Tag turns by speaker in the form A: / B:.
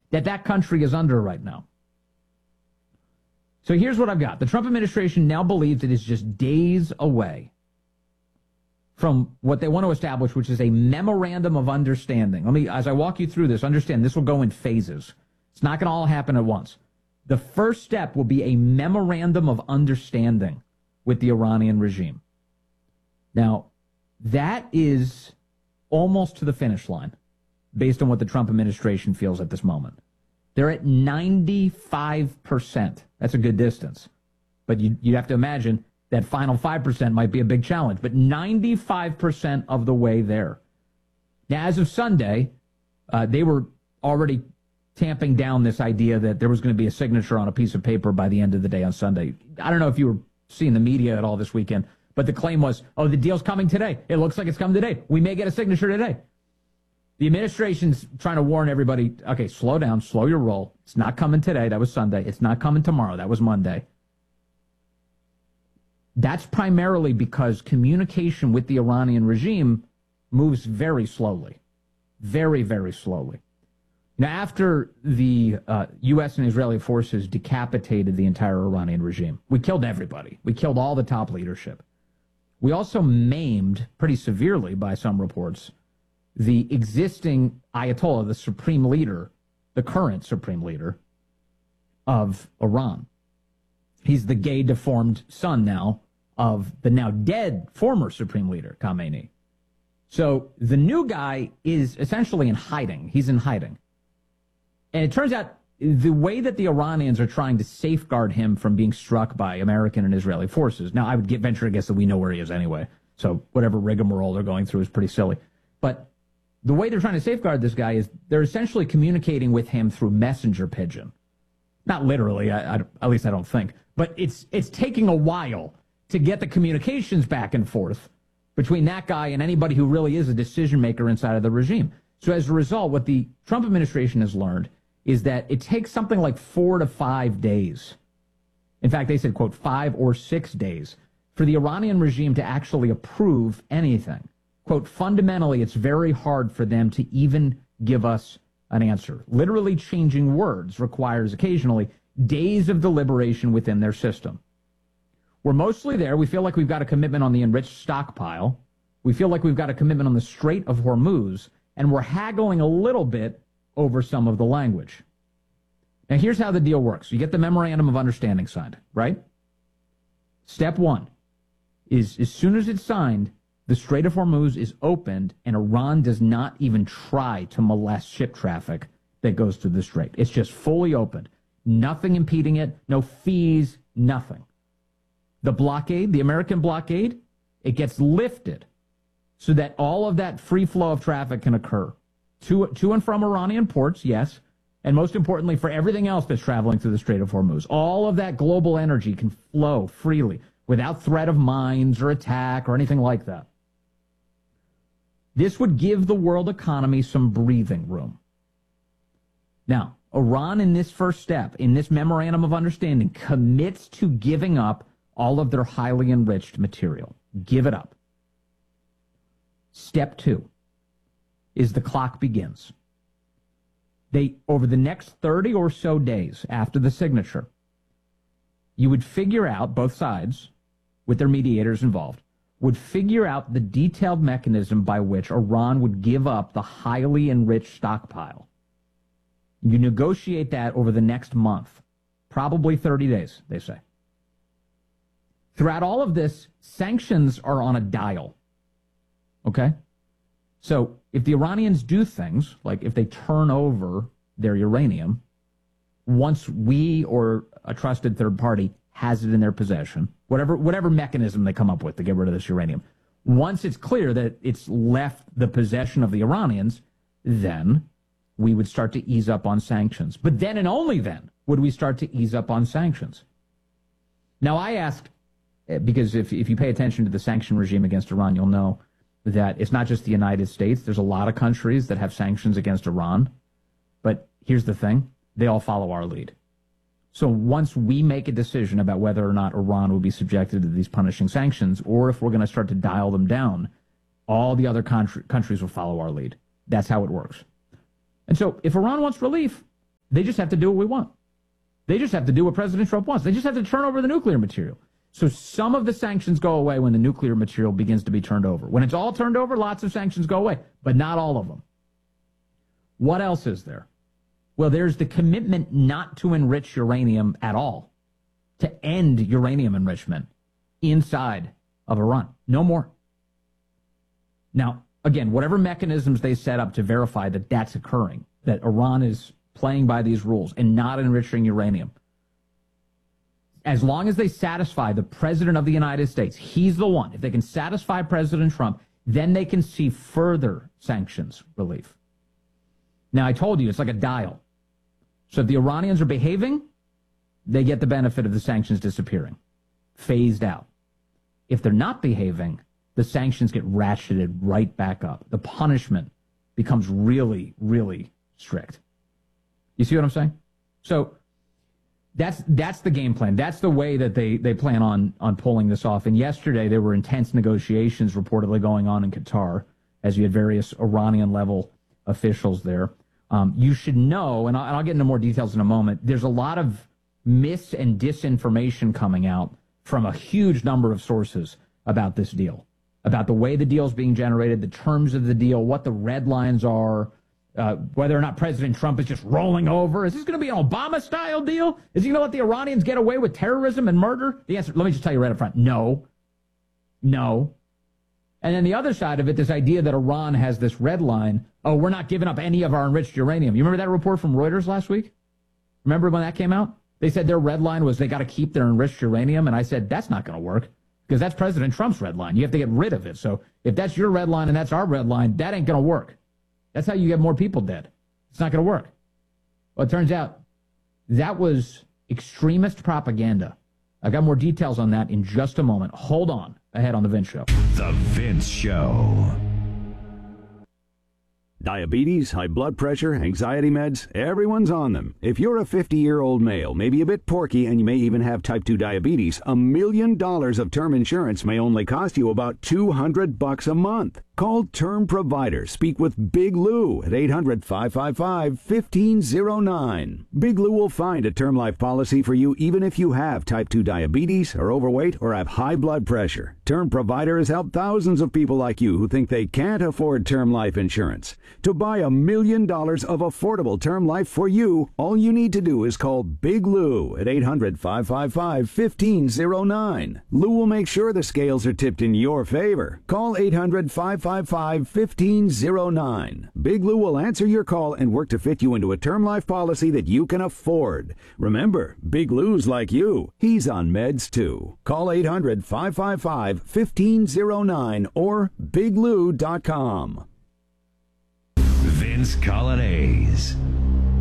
A: that country is under right now. So here's what I've got. The Trump administration now believes it is just days away from what they want to establish, which is a memorandum of understanding. As I walk you through this, understand this will go in phases. It's not going to all happen at once. The first step will be a memorandum of understanding with the Iranian regime. Now, that is almost to the finish line based on what the Trump administration feels at this moment. They're at 95%. That's a good distance. But you have to imagine that final 5% might be a big challenge. But 95% of the way there. Now, as of Sunday, they were already tamping down this idea that there was going to be a signature on a piece of paper by the end of the day on Sunday. I don't know if you were seeing the media at all this weekend, but the claim was, oh, the deal's coming today. It looks like it's coming today. We may get a signature today. The administration's trying to warn everybody, okay, slow down, slow your roll. It's not coming today. That was Sunday. It's not coming tomorrow. That was Monday. That's primarily because communication with the Iranian regime moves very slowly. Very, very slowly. Now, after the U.S. and Israeli forces decapitated the entire Iranian regime, we killed everybody. We killed all the top leadership. We also maimed, pretty severely by some reports, the existing Ayatollah, the supreme leader, the current supreme leader of Iran. He's the gay, deformed son now of the now dead former supreme leader, Khamenei. So the new guy is essentially in hiding. He's in hiding. And it turns out the way that the Iranians are trying to safeguard him from being struck by American and Israeli forces. Now, I would venture to guess that we know where he is anyway. So whatever rigmarole they're going through is pretty silly. But the way they're trying to safeguard this guy is they're essentially communicating with him through messenger pigeon. Not literally, at least I don't think. But it's taking a while to get the communications back and forth between that guy and anybody who really is a decision maker inside of the regime. So as a result, what the Trump administration has learned is that it takes something like 4 to 5 days. In fact, they said, quote, 5 or 6 days for the Iranian regime to actually approve anything. Quote, fundamentally, it's very hard for them to even give us an answer. Literally changing words requires occasionally days of deliberation within their system. We're mostly there. We feel like we've got a commitment on the enriched stockpile. We feel like we've got a commitment on the Strait of Hormuz, and we're haggling a little bit over some of the language. Now, here's how the deal works. You get the memorandum of understanding signed, right? Step one is as soon as it's signed, the Strait of Hormuz is opened, and Iran does not even try to molest ship traffic that goes through the strait. It's just fully opened. Nothing impeding it, no fees, nothing. The blockade, the American blockade, it gets lifted so that all of that free flow of traffic can occur. To and from Iranian ports, yes, and most importantly for everything else that's traveling through the Strait of Hormuz. All of that global energy can flow freely without threat of mines or attack or anything like that. This would give the world economy some breathing room. Now, Iran in this first step, in this memorandum of understanding, commits to giving up all of their highly enriched material. Give it up. Step two is the clock begins. They, over the next 30 or so days after the signature, you would figure out, both sides, with their mediators involved, would figure out the detailed mechanism by which Iran would give up the highly enriched stockpile. You negotiate that over the next month, probably 30 days, they say. Throughout all of this, sanctions are on a dial. Okay? So if the Iranians do things, like if they turn over their uranium, once we or a trusted third party has it in their possession, whatever mechanism they come up with to get rid of this uranium, once it's clear that it's left the possession of the Iranians, then we would start to ease up on sanctions. But then and only then would we start to ease up on sanctions. Now, I asked, because if you pay attention to the sanction regime against Iran, you'll know that it's not just the United States. There's a lot of countries that have sanctions against Iran. But here's the thing. They all follow our lead. So once we make a decision about whether or not Iran will be subjected to these punishing sanctions, or if we're going to start to dial them down, all the other countries will follow our lead. That's how it works. And so if Iran wants relief, They just have to do what we want. They just have to do what President Trump wants. They just have to turn over the nuclear material. So some of the sanctions go away when the nuclear material begins to be turned over. When it's all turned over, lots of sanctions go away, but not all of them. What else is there? Well, there's the commitment not to enrich uranium at all, to end uranium enrichment inside of Iran. No more. Now, again, whatever mechanisms they set up to verify that that's occurring, that Iran is playing by these rules and not enriching uranium, as long as they satisfy the President of the United States, he's the one. If they can satisfy President Trump, then they can see further sanctions relief. Now, I told you, it's like a dial. So if the Iranians are behaving, they get the benefit of the sanctions disappearing, phased out. If they're not behaving, the sanctions get ratcheted right back up. The punishment becomes really, really strict. You see what I'm saying? So that's the game plan. That's the way that they plan on pulling this off. And yesterday, there were intense negotiations reportedly going on in Qatar, as you had various Iranian-level officials there. You should know, and I'll get into more details in a moment, there's a lot of mis- and disinformation coming out from a huge number of sources about this deal, about the way the deal is being generated, the terms of the deal, what the red lines are, whether or not President Trump is just rolling over. Is this going to be an Obama-style deal? Is he going to let the Iranians get away with terrorism and murder? The answer, let me just tell you right up front, no. No. And then the other side of it, this idea that Iran has this red line, oh, we're not giving up any of our enriched uranium. You remember that report from Reuters last week? Remember when that came out? They said their red line was they got to keep their enriched uranium. And I said, that's not going to work because that's President Trump's red line. You have to get rid of it. So if that's your red line and that's our red line, that ain't going to work. That's how you get more people dead. It's not going to work. Well, it turns out that was extremist propaganda. I got more details on that in just a moment. Hold on. Ahead on The Vince Show.
B: The Vince Show. Diabetes, high blood pressure, anxiety meds, everyone's on them. If you're a 50-year-old male, maybe a bit porky, and you may even have type 2 diabetes, $1 million of term insurance may only cost you about $200 a month. Call Term Provider. Speak with Big Lou at 800-555-1509. Big Lou will find a term life policy for you even if you have type 2 diabetes, are overweight, or have high blood pressure. Term Provider has helped thousands of people like you who think they can't afford term life insurance. To buy $1 million of affordable term life for you, all you need to do is call Big Lou at 800-555-1509. Lou will make sure the scales are tipped in your favor. Call 800-555-1509. Big Lou will answer your call and work to fit you into a term life policy that you can afford. Remember, Big Lou's like you. He's on meds too. Call 800-555-1509 or biglou.com.
C: Vince Coglianese.